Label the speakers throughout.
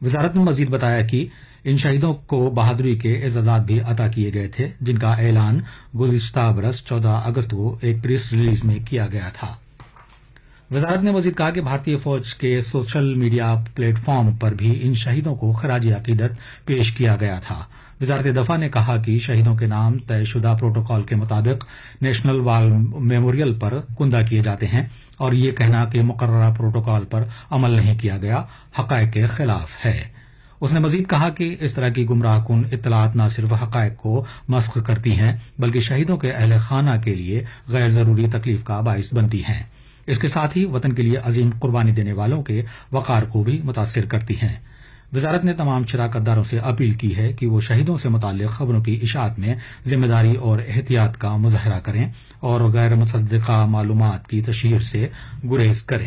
Speaker 1: وزارت نے مزید بتایا کہ ان شہیدوں کو بہادری کے اعزازات بھی عطا کیے گئے تھے، جن کا اعلان گزشتہ برس 14 اگست کو ایک پریس ریلیز میں کیا گیا تھا۔ وزارت نے مزید کہا کہ بھارتی فوج کے سوشل میڈیا پلیٹ فارم پر بھی ان شہیدوں کو خراج عقیدت پیش کیا گیا تھا۔ وزارت دفاع نے کہا کہ شہیدوں کے نام طے شدہ پروٹوکال کے مطابق نیشنل وار میموریل پر کندہ کیے جاتے ہیں، اور یہ کہنا کہ مقررہ پروٹوکال پر عمل نہیں کیا گیا حقائق کے خلاف ہے۔ اس نے مزید کہا کہ اس طرح کی گمراہ کن اطلاعات نہ صرف حقائق کو مسخ کرتی ہیں بلکہ شہیدوں کے اہل خانہ کے لیے غیر ضروری تکلیف کا باعث بنتی ہیں۔ اس کے ساتھ ہی وطن کے لیے عظیم قربانی دینے والوں کے وقار کو بھی متاثر کرتی ہیں۔ وزارت نے تمام شراکت داروں سے اپیل کی ہے کہ وہ شہیدوں سے متعلق خبروں کی اشاعت میں ذمہ داری اور احتیاط کا مظاہرہ کریں اور غیر مصدقہ معلومات کی تشہیر سے گریز کریں۔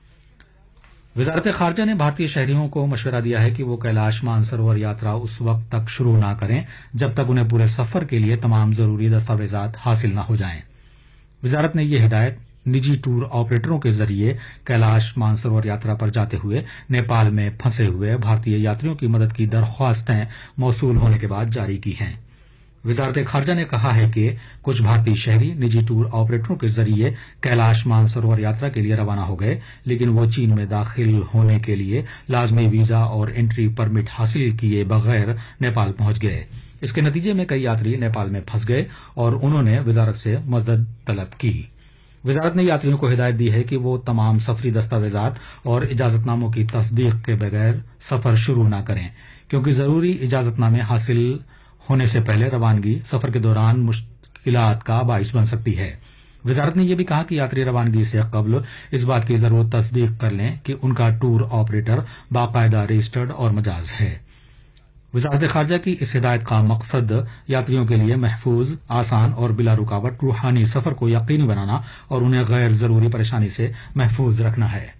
Speaker 1: وزارت خارجہ نے بھارتی شہریوں کو مشورہ دیا ہے کہ وہ کیلاش مانسروور یاترا اس وقت تک شروع نہ کریں جب تک انہیں پورے سفر کے لیے تمام ضروری دستاویزات حاصل نہ ہو جائیں۔ وزارت نے یہ ہدایت نجی ٹور آپریٹروں کے ذریعے کیلاش مانسروور یاترا پر جاتے ہوئے نیپال میں پھنسے ہوئے بھارتی یاتریوں کی مدد کی درخواستیں موصول ہونے کے بعد جاری کی ہیں۔ وزارت خارجہ نے کہا ہے کہ کچھ بھارتی شہری نجی ٹور آپریٹروں کے ذریعے کیلاش مانسروور یاترا کے لیے روانہ ہو گئے، لیکن وہ چین میں داخل ہونے کے لیے لازمی ویزا اور انٹری پرمٹ حاصل کیے بغیر نیپال پہنچ گئے۔ اس کے نتیجے میں کئی یاتری نیپال میں پھنس گئے اور انہوں نے وزارت سے مدد طلب کی۔ وزارت نے یاتریوں کو ہدایت دی ہے کہ وہ تمام سفری دستاویزات اور اجازت ناموں کی تصدیق کے بغیر سفر شروع نہ کریں، کیونکہ ضروری اجازت نامے حاصل ہونے سے پہلے روانگی سفر کے دوران مشکلات کا باعث بن سکتی ہے۔ وزارت نے یہ بھی کہا کہ یاتری روانگی سے قبل اس بات کی ضرور تصدیق کر لیں کہ ان کا ٹور آپریٹر باقاعدہ رجسٹرڈ اور مجاز ہے۔ وزارت خارجہ کی اس ہدایت کا مقصد یاتریوں کے لیے محفوظ، آسان اور بلا رکاوٹ روحانی سفر کو یقینی بنانا اور انہیں غیر ضروری پریشانی سے محفوظ رکھنا ہے۔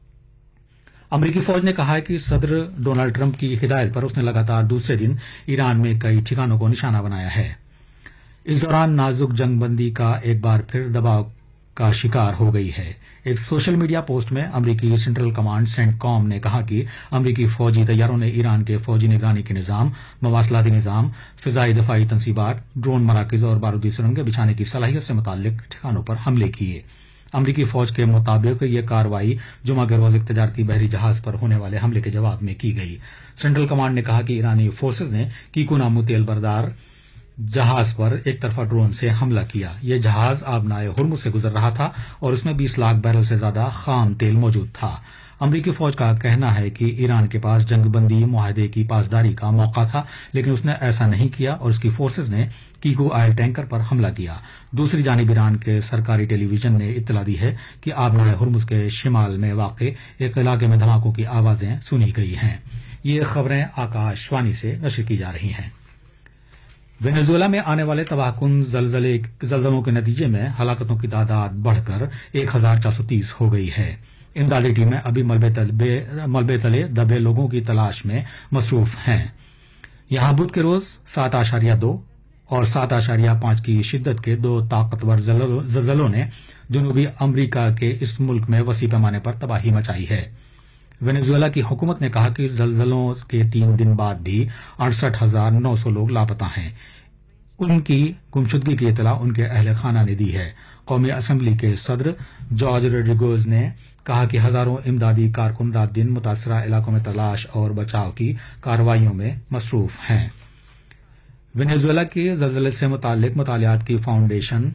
Speaker 1: امریکی فوج نے کہا ہے کہ صدر ڈونلڈ ٹرمپ کی ہدایت پر اس نے لگاتار دوسرے دن ایران میں کئی ٹھکانوں کو نشانہ بنایا ہے۔ اس دوران نازک جنگ بندی کا ایک بار پھر دباؤ کا شکار ہو گئی ہے۔ ایک سوشل میڈیا پوسٹ میں امریکی سینٹرل کمانڈ سینٹ کام نے کہا کہ امریکی فوجی طیاروں نے ایران کے فوجی نگرانی کے نظام، مواصلاتی نظام، فضائی دفاعی تنصیبات، ڈرون مراکز اور بارودی سرنگیں بچھانے کی صلاحیت سے متعلق ٹھکانوں پر حملے کیے۔ امریکی فوج کے مطابق یہ کارروائی جمعہ کے روز ایک تجارتی بحری جہاز پر ہونے والے حملے کے جواب میں کی گئی۔ سینٹرل کمانڈ نے کہا کہ ایرانی فورسز نے کیکو نامی تیل بردار جہاز پر ایک طرفہ ڈرون سے حملہ کیا۔ یہ جہاز آبنائے ہرمز سے گزر رہا تھا اور اس میں 20 لاکھ بیرل سے زیادہ خام تیل موجود تھا۔ امریکی فوج کا کہنا ہے کہ ایران کے پاس جنگ بندی معاہدے کی پاسداری کا موقع تھا، لیکن اس نے ایسا نہیں کیا اور اس کی فورسز نے کیکو آئل ٹینکر پر حملہ کیا۔ دوسری جانب ایران کے سرکاری ٹیلی ویژن نے اطلاع دی ہے کہ آبنائے ہرمز کے شمال میں واقع ایک علاقے میں دھماکوں کی آوازیں سنی گئی ہیں۔ یہ خبریں آکاش وانی سے نشر کی جا رہی ہیں۔ وینزویلا میں آنے والے تباہ کن زلزلوں کے نتیجے میں ہلاکتوں کی تعداد بڑھ کر 1430 ہو گئی ہے۔ امدادی ٹیمیں ابھی ملبے تلے دبے لوگوں کی تلاش میں مصروف ہیں۔ یہاں بدھ کے روز 7.2 اور 7.5 کی شدت کے 2 طاقتور زلزلوں نے جنوبی امریکہ کے اس ملک میں وسیع پیمانے پر تباہی مچائی ہے۔ وینزویلا کی حکومت نے کہا کہ زلزلوں کے 3 دن بعد بھی 68,900 لوگ لاپتہ ہیں۔ ان کی گمشدگی کی اطلاع ان کے اہل خانہ نے دی ہے۔ قومی اسمبلی کے صدر جارج روڈریگز نے کہا کہ ہزاروں امدادی کارکن رات دن متاثرہ علاقوں میں تلاش اور بچاؤ کی کارروائیوں میں مصروف ہیں۔ وینزویلا کے زلزلے سے متعلق مطالعات کی فاؤنڈیشن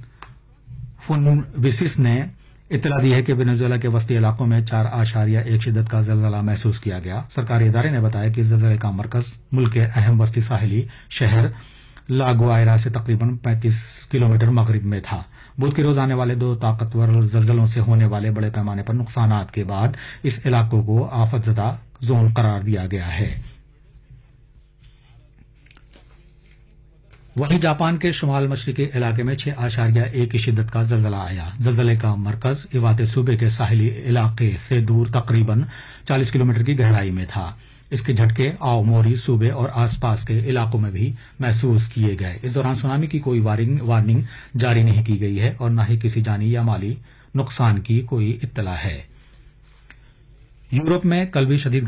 Speaker 1: فنویسس نے اطلاع دی ہے کہ وینزویلا کے وسطی علاقوں میں 4.1 شدت کا زلزلہ محسوس کیا گیا۔ سرکاری ادارے نے بتایا کہ زلزلے کا مرکز ملک کے اہم وسطی ساحلی شہر لا گوائرا سے تقریباً 35 کلومیٹر مغرب میں تھا۔ بدھ کے روز آنے والے 2 طاقتور زلزلوں سے ہونے والے بڑے پیمانے پر نقصانات کے بعد اس علاقوں کو آفت زدہ زون قرار دیا گیا ہے۔ وہیں جاپان کے شمال مشرقی علاقے میں 6.1 کی شدت کا زلزلہ آیا۔ زلزلے کا مرکز ایواتے صوبے کے ساحلی علاقے سے دور تقریباً 40 کلومیٹر کی گہرائی میں تھا۔ اس کے جھٹکے آؤموری صوبے اور آس پاس کے علاقوں میں بھی محسوس کیے گئے۔ اس دوران سونامی کی کوئی وارننگ جاری نہیں کی گئی ہے اور نہ ہی کسی جانی یا مالی نقصان کی کوئی اطلاع ہے۔ یورپ میں کل بھی شدید